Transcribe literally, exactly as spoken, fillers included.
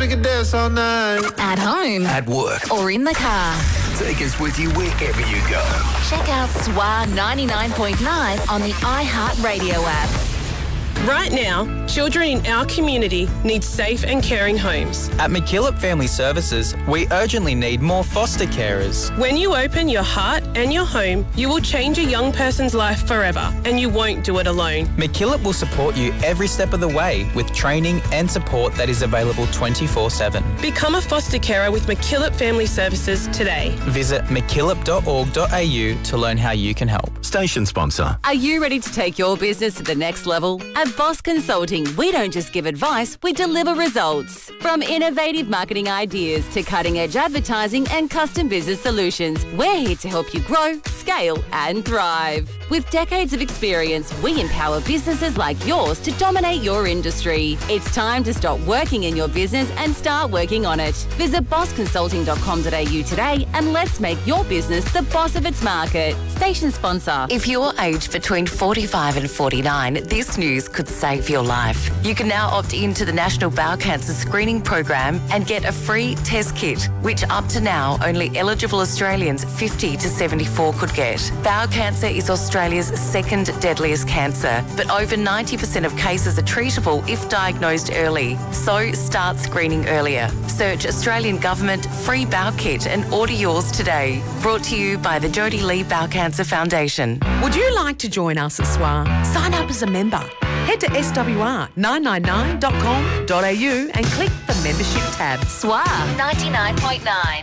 we can dance all night. At home. At work. Or in the car. Take us with you wherever you go. Check out S W A ninety-nine point nine on the iHeartRadio app. Right now, children in our community need safe and caring homes. At McKillop Family Services, we urgently need more foster carers. When you open your heart and your home, you will change a young person's life forever, and you won't do it alone. McKillop will support you every step of the way with training and support that is available twenty-four seven. Become a foster carer with McKillop Family Services today. Visit mckillop dot org dot a u to learn how you can help. Station sponsor. Are you ready to take your business to the next level? At Boss Consulting, we don't just give advice, we deliver results. From innovative marketing ideas to cutting-edge advertising and custom business solutions, we're here to help you grow, scale and thrive. With decades of experience, we empower businesses like yours to dominate your industry. It's time to stop working in your business and start working on it. Visit boss consulting dot com dot a u today and let's make your business the boss of its market. Station sponsor. If you're aged between forty-five and forty-nine, this news could save your life. You can now opt into the National Bowel Cancer Screening Program and get a free test kit, which up to now only eligible Australians fifty to seventy-four could get. Bowel cancer is Australia's second deadliest cancer, but over ninety percent of cases are treatable if diagnosed early. So start screening earlier. Search Australian Government Free Bowel Kit and order yours today. Brought to you by the Jodie Lee Bowel Cancer Foundation. Would you like to join us at S W A? Sign up as a member. Head to S W R nine nine nine dot com dot a u and click the membership tab. S W A ninety-nine point nine.